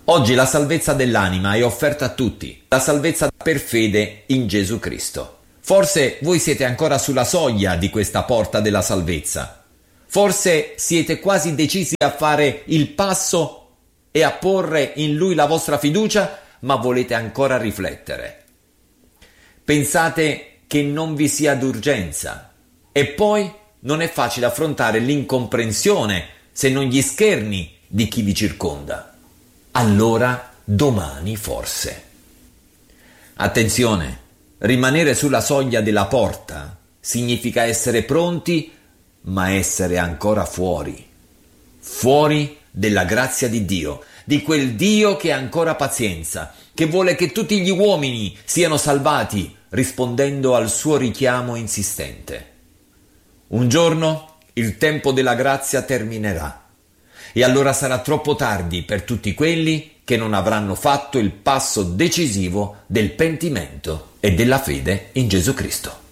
Oggi la salvezza dell'anima è offerta a tutti, la salvezza per fede in Gesù Cristo. Forse voi siete ancora sulla soglia di questa porta della salvezza. Forse siete quasi decisi a fare il passo e a porre in Lui la vostra fiducia, ma volete ancora riflettere. Pensate che non vi sia d'urgenza e poi non è facile affrontare l'incomprensione se non gli scherni di chi vi circonda. Allora domani forse. Attenzione, rimanere sulla soglia della porta significa essere pronti ma essere ancora fuori della grazia di Dio, di quel Dio che ha ancora pazienza, che vuole che tutti gli uomini siano salvati, rispondendo al suo richiamo insistente. Un giorno il tempo della grazia terminerà e allora sarà troppo tardi per tutti quelli che non avranno fatto il passo decisivo del pentimento e della fede in Gesù Cristo.